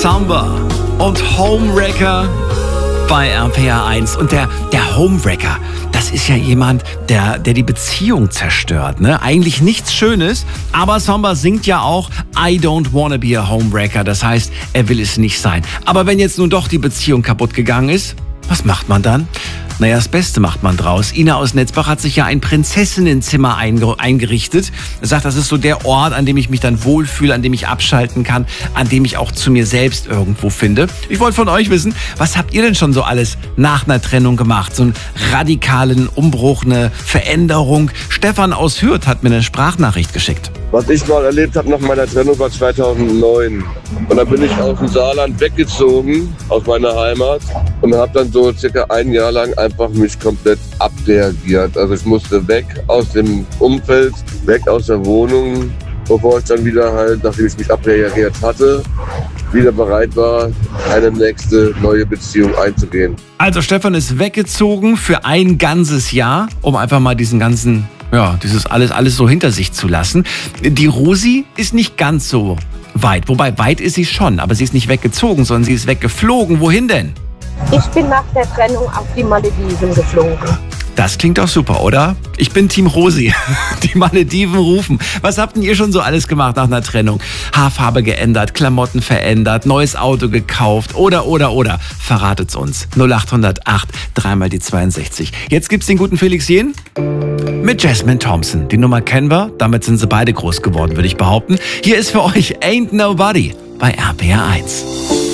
Samba und Homewrecker bei RPR 1. Und der Homewrecker, das ist ja jemand, der die Beziehung zerstört. Ne? Eigentlich nichts Schönes, aber Samba singt ja auch I don't wanna be a Homewrecker. Das heißt, er will es nicht sein. Aber wenn jetzt nun doch die Beziehung kaputt gegangen ist, was macht man dann? Naja, das Beste macht man draus. Ina aus Netzbach hat sich ja ein Prinzessinnenzimmer eingerichtet. Er sagt, das ist so der Ort, an dem ich mich dann wohlfühle, an dem ich abschalten kann, an dem ich auch zu mir selbst irgendwo finde. Ich wollte von euch wissen, was habt ihr denn schon so alles nach einer Trennung gemacht? So einen radikalen Umbruch, eine Veränderung. Stefan aus Hürth hat mir eine Sprachnachricht geschickt. Was ich mal erlebt habe nach meiner Trennung war 2009. Und dann bin ich aus dem Saarland weggezogen, aus meiner Heimat. Und habe dann so circa ein Jahr lang einfach mich komplett abreagiert. Also ich musste weg aus dem Umfeld, weg aus der Wohnung, bevor ich dann wieder halt, nachdem ich mich abreagiert hatte, wieder bereit war, eine nächste neue Beziehung einzugehen. Also Stefan ist weggezogen für ein ganzes Jahr, um einfach mal diesen ganzen, dieses alles so hinter sich zu lassen. Die Rosi ist nicht ganz so weit, wobei weit ist sie schon, aber sie ist nicht weggezogen, sondern sie ist weggeflogen. Wohin denn? Ich bin nach der Trennung auf die Malediven geflogen. Das klingt doch super, oder? Ich bin Team Rosi. Die Malediven rufen. Was habt denn ihr schon so alles gemacht nach einer Trennung? Haarfarbe geändert, Klamotten verändert, neues Auto gekauft oder. Verratet's uns. 0808 3 die 62. Jetzt gibt's den guten Felix Jähn mit Jasmine Thompson. Die Nummer kennen wir. Damit sind sie beide groß geworden, würde ich behaupten. Hier ist für euch Ain't Nobody bei RPR 1.